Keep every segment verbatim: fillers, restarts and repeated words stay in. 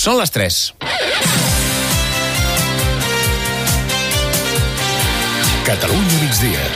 Són les tres. Catalunya migdia.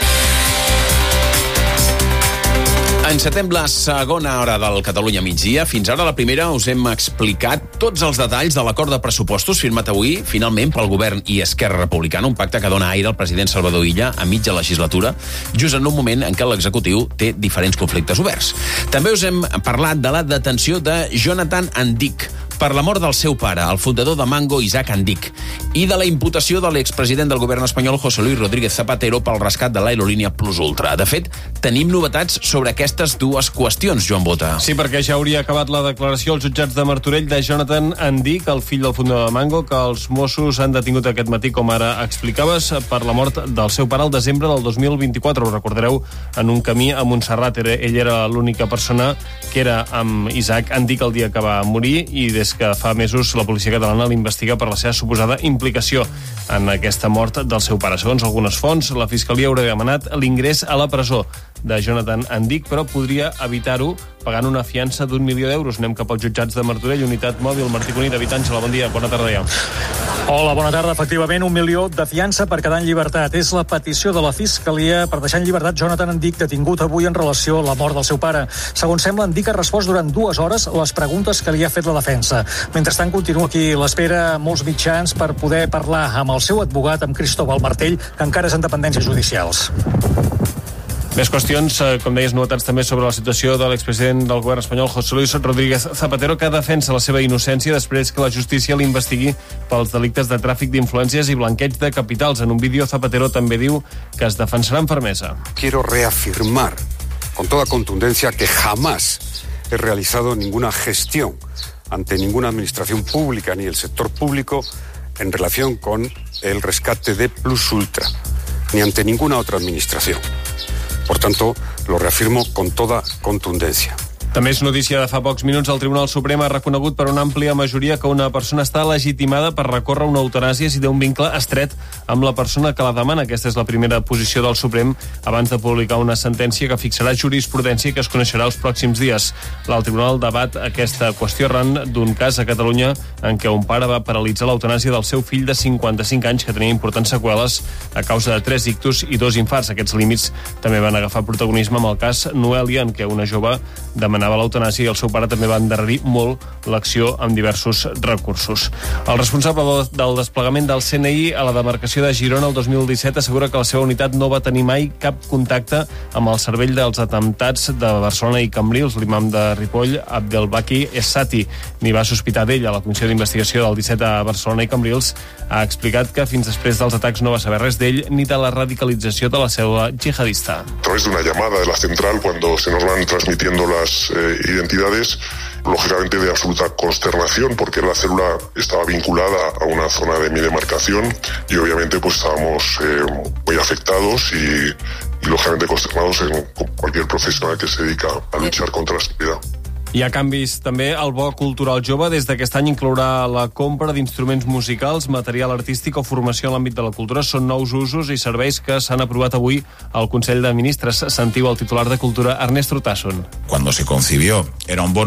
Encetem la segona hora del Catalunya migdia. Fins ara, la primera, us hem explicat tots els detalls de l'acord de pressupostos firmat avui, finalment, pel govern i Esquerra Republicana, un pacte que dona aire al president Salvador Illa a mitja legislatura, just en un moment en què l'executiu té diferents conflictes oberts. També us hem parlat de la detenció de Jonathan Andic per la mort del seu pare, el fundador de Mango, Isaac Andic, i de la imputació de l'expresident del govern espanyol, José Luis Rodríguez Zapatero, pel rescat de l'aerolínia Plus Ultra. De fet, tenim novetats sobre aquestes dues qüestions, Joan Bota. Sí, perquè ja hauria acabat la declaració als jutjats de Martorell de Jonathan Andic, el fill del fundador de Mango, que els Mossos han detingut aquest matí, com ara explicaves, per la mort del seu pare al desembre del dos mil vint-i-quatre. Ho recordareu, en un camí a Montserrat. Era, ell era l'única persona que era amb Isaac Andic el dia que va morir, i des que fa mesos la policia catalana l'investiga per la seva suposada implicació en aquesta mort del seu pare. Segons algunes fonts, la Fiscalia hauria demanat l'ingrés a la presó de Jonathan Andic, però podria evitar-ho pagant una fiança d'un milió d'euros. Anem cap als jutjats de Martorell, unitat mòbil. Martí Cuní, David Àngela, bon dia, bona tarda ja. Hola, bona tarda. Efectivament, un milió de fiança per quedar en llibertat. És la petició de la Fiscalia per deixar en llibertat Jonathan Andic, detingut avui en relació a la mort del seu pare. Segons sembla, Andic ha respost durant dues hores les preguntes que li ha fet la defensa. Mentrestant, continua aquí l'espera molts mitjans per poder parlar amb el seu advocat, amb Cristóbal Martell, que encara és en dependències judicials. Més qüestions, com deies, novetats també sobre la situació de l'expresident del govern espanyol, José Luis Rodríguez Zapatero, que defensa la seva innocència després que la justícia l'investigui pels delictes de tràfic d'influències i blanqueig de capitals. En un vídeo, Zapatero també diu que es defensarà amb fermesa. Quiero reafirmar con toda contundencia que jamás he realizado ninguna gestión ante ninguna administración pública ni el sector público en relación con el rescate de Plus Ultra, ni ante ninguna otra administración. Por tanto, lo reafirmo con toda contundencia. També és notícia de fa pocs minuts. El Tribunal Suprem ha reconegut per una àmplia majoria que una persona està legitimada per recórrer una eutanàsia si té un vincle estret amb la persona que la demana. Aquesta és la primera posició del Suprem abans de publicar una sentència que fixarà jurisprudència i que es coneixerà els pròxims dies. El Tribunal debat aquesta qüestió arran d'un cas a Catalunya en què un pare va paralitzar l'eutanàsia del seu fill de cinquanta-cinc anys que tenia importants seqüeles a causa de tres ictus i dos infarts. Aquests límits també van agafar protagonisme amb el cas Noelia, en què una jove demanava l'eutanàsia i el seu pare també va endarrerir molt l'acció amb diversos recursos. El responsable del desplegament del C N I a la demarcació de Girona el dos mil disset assegura que la seva unitat no va tenir mai cap contacte amb el cervell dels atemptats de Barcelona i Cambrils. L'imam de Ripoll, Abdelbaki Essati, ni va sospitar d'ell. A la Comissió d'Investigació del disset a Barcelona i Cambrils ha explicat que fins després dels atacs no va saber res d'ell ni de la radicalització de la cèl·lula jihadista. A través de una llamada de la central, cuando se nos van transmitiendo las eh, identidades, lógicamente de absoluta consternación, porque la célula estaba vinculada a una zona de mi demarcación y obviamente pues estábamos eh, muy afectados y, y lógicamente consternados en cualquier profesional que se dedica a luchar contra la seguridad. Hi ha canvis també. El Bo Cultural Jove des d'aquest any inclourà la compra d'instruments musicals, material artístic o formació en l'àmbit de la cultura. Són nous usos i serveis que s'han aprovat avui al Consell de Ministres. Sentiu el titular de Cultura, Ernest Urtasun. Cuando se concibió, era un bono